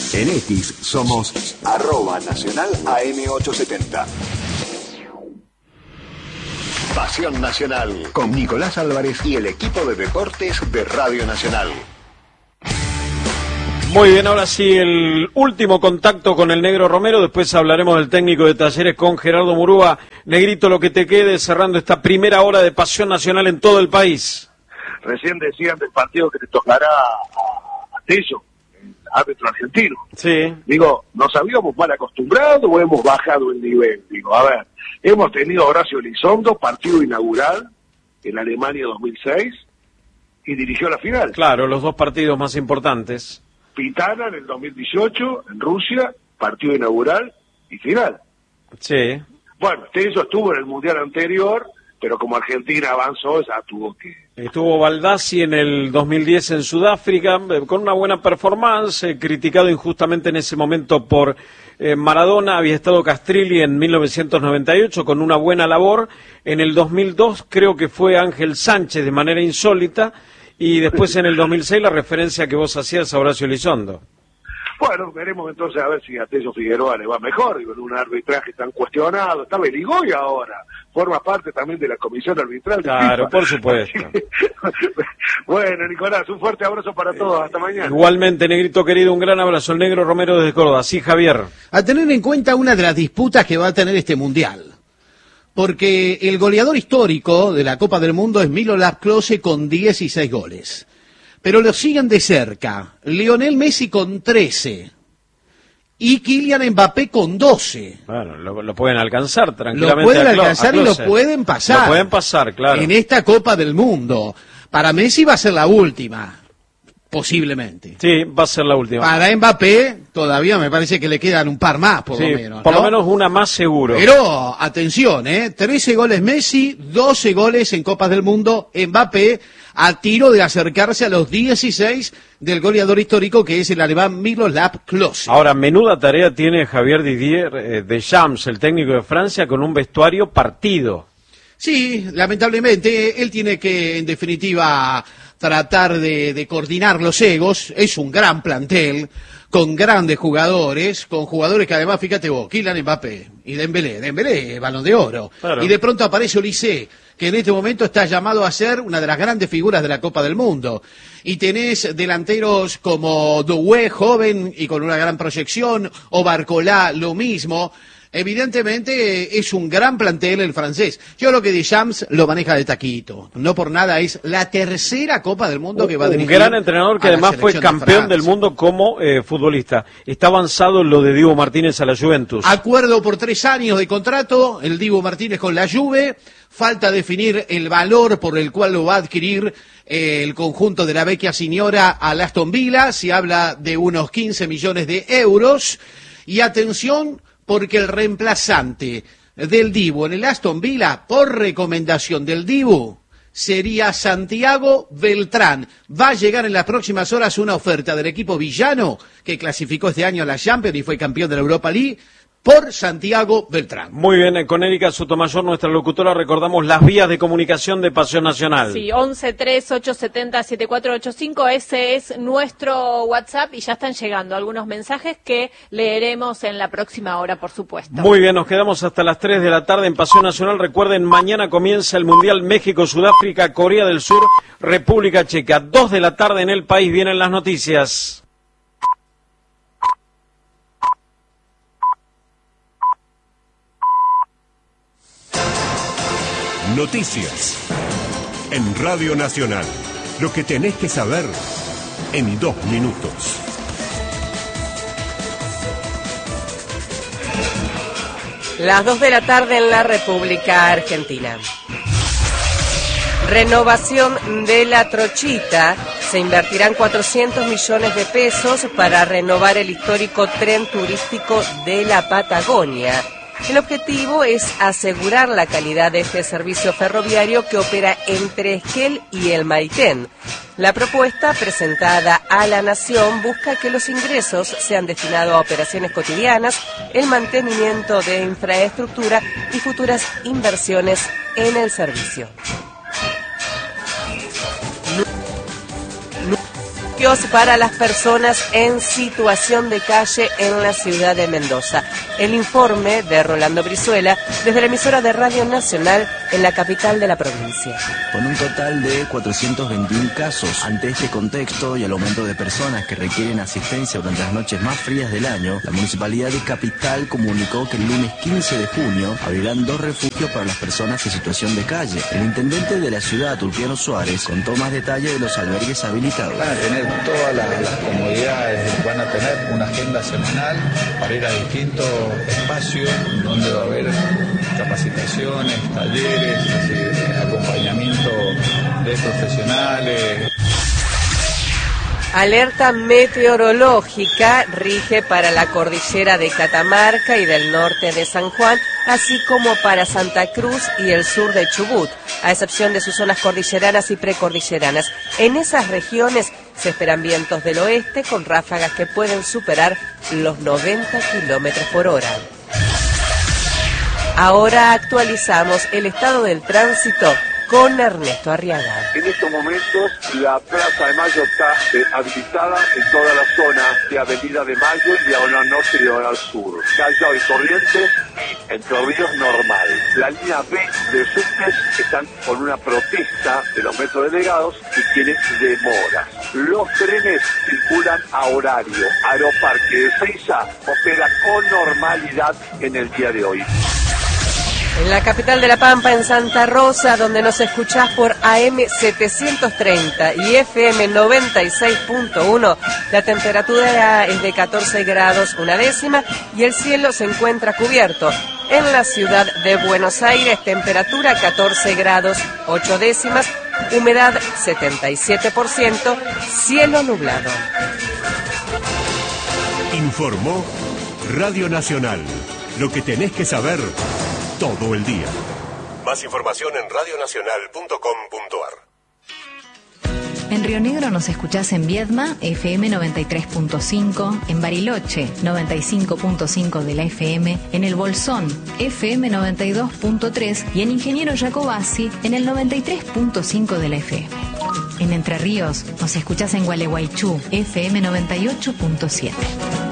En X somos @Nacional AM870. Pasión Nacional con Nicolás Álvarez y el equipo de deportes de Radio Nacional. Muy bien, ahora sí, el último contacto con el Negro Romero, después hablaremos del técnico de Talleres con Gerardo Murúa. Negrito, lo que te quede cerrando esta primera hora de Pasión Nacional en todo el país. Recién decían del partido que te tocará a Tello, el árbitro argentino. Sí. Digo, ¿nos habíamos mal acostumbrado o hemos bajado el nivel? Digo, a ver, hemos tenido a Horacio Elizondo, partido inaugural en Alemania 2006, y dirigió la final. Claro, los dos partidos más importantes. Pitana en el 2018, en Rusia, partido inaugural y final. Sí. Bueno, Tello estuvo en el Mundial anterior, pero como Argentina avanzó, ya tuvo que... Estuvo Baldassi en el 2010 en Sudáfrica, con una buena performance, criticado injustamente en ese momento por Maradona. Había estado Castrilli en 1998 con una buena labor. En el 2002 creo que fue Ángel Sánchez de manera insólita, y después en el 2006 la referencia que vos hacías a Horacio Elizondo. Bueno, veremos entonces a ver si a Tello Figueroa le va mejor, digo, en un arbitraje tan cuestionado. Está Beligoy ahora, forma parte también de la comisión arbitral. Claro, por supuesto. Bueno, Nicolás, un fuerte abrazo para todos, hasta mañana. Igualmente, Negrito querido, un gran abrazo. El Negro Romero desde Córdoba. Sí, Javier. A tener en cuenta una de las disputas que va a tener este Mundial. Porque el goleador histórico de la Copa del Mundo es Miroslav Klose con 16 goles. Pero lo siguen de cerca Lionel Messi con 13 y Kylian Mbappé con 12. Bueno, lo pueden alcanzar tranquilamente. Lo pueden alcanzar y lo pueden pasar. Lo pueden pasar, claro. En esta Copa del Mundo. Para Messi va a ser la última, posiblemente. Sí, va a ser la última. Para Mbappé todavía me parece que le quedan un par más, por lo menos. Por lo menos una más seguro. Pero, atención, 13 goles Messi, 12 goles en Copas del Mundo Mbappé, a tiro de acercarse a los 16 del goleador histórico que es el alemán Miroslav Klose. Ahora, menuda tarea tiene Javier Didier Deschamps, el técnico de Francia, con un vestuario partido. Sí, lamentablemente, él tiene que, en definitiva, tratar de coordinar los egos. Es un gran plantel, con grandes jugadores, con jugadores que además, fíjate vos, Kylian Mbappé y Dembélé, Balón de Oro. Claro. Y de pronto aparece Olise, que en este momento está llamado a ser una de las grandes figuras de la Copa del Mundo. Y tenés delanteros como Doué, joven y con una gran proyección, o Barcolá, lo mismo. Evidentemente es un gran plantel el francés. Yo creo que Deschamps lo maneja de taquito. No por nada es la tercera Copa del Mundo que va a dirigir. Un gran entrenador que además fue campeón del mundo como futbolista. Está avanzado lo de Dibu Martínez a la Juventus. Acuerdo por 3 años de contrato, el Dibu Martínez con la Juve. Falta definir el valor por el cual lo va a adquirir el conjunto de la Vecchia Signora al Aston Villa. Se habla de unos 15 millones de euros. Y atención, porque el reemplazante del Dibu en el Aston Villa, por recomendación del Dibu, sería Santiago Beltrán. Va a llegar en las próximas horas una oferta del equipo villano, que clasificó este año a la Champions y fue campeón de la Europa League, por Santiago Beltrán. Muy bien, con Erika Sotomayor, nuestra locutora, recordamos las vías de comunicación de Pasión Nacional. Sí, 11-3870-7485, ese es nuestro WhatsApp y ya están llegando algunos mensajes que leeremos en la próxima hora, por supuesto. Muy bien, nos quedamos hasta las 3 de la tarde en Pasión Nacional. Recuerden, mañana comienza el Mundial México, Sudáfrica, Corea del Sur, República Checa. 2 de la tarde en el país, vienen las noticias. Noticias en Radio Nacional. Lo que tenés que saber en 2 minutos. Las 2 de la tarde en la República Argentina. Renovación de la Trochita. Se invertirán 400 millones de pesos para renovar el histórico tren turístico de la Patagonia. El objetivo es asegurar la calidad de este servicio ferroviario que opera entre Esquel y el Maitén. La propuesta presentada a la Nación busca que los ingresos sean destinados a operaciones cotidianas, el mantenimiento de infraestructura y futuras inversiones en el servicio. refugios para las personas en situación de calle en la ciudad de Mendoza. El informe de Rolando Brizuela desde la emisora de Radio Nacional en la capital de la provincia. Con un total de 421 casos. Ante este contexto y el aumento de personas que requieren asistencia durante las noches más frías del año, la Municipalidad de Capital comunicó que el lunes 15 de junio abrirán 2 refugios para las personas en situación de calle. El intendente de la ciudad, Tulpiano Suárez, contó más detalles de los albergues habilitados. Van a tener todas las comodidades, van a tener una agenda semanal para ir a distintos espacios donde va a haber capacitaciones, talleres, acompañamiento de profesionales. Alerta meteorológica rige para la cordillera de Catamarca y del norte de San Juan, así como para Santa Cruz y el sur de Chubut, a excepción de sus zonas cordilleranas y precordilleranas. En esas regiones se esperan vientos del oeste con ráfagas que pueden superar los 90 kilómetros por hora. Ahora actualizamos el estado del tránsito con Ernesto Arriaga. En estos momentos la Plaza de Mayo está habilitada en toda la zona de Avenida de Mayo, Diagonal Norte y Diagonal Sur. Callao y Corrientes, Entre Ríos normal. La línea B de subtes están con una protesta de los metrodelegados y tienen demoras. Los trenes circulan a horario. Aeroparque de Ezeiza opera con normalidad en el día de hoy. En la capital de La Pampa, en Santa Rosa, donde nos escuchás por AM 730 y FM 96.1, la temperatura es de 14 grados una décima y el cielo se encuentra cubierto. En la ciudad de Buenos Aires, temperatura 14 grados 8 décimas, humedad 77%, cielo nublado. Informó Radio Nacional. Lo que tenés que saber todo el día. Más información en radionacional.com.ar. En Río Negro nos escuchás en Viedma, FM 93.5, en Bariloche, 95.5 de la FM, en El Bolsón, FM 92.3 y en Ingeniero Jacobasi, en el 93.5 de la FM. En Entre Ríos nos escuchás en Gualeguaychú, FM 98.7.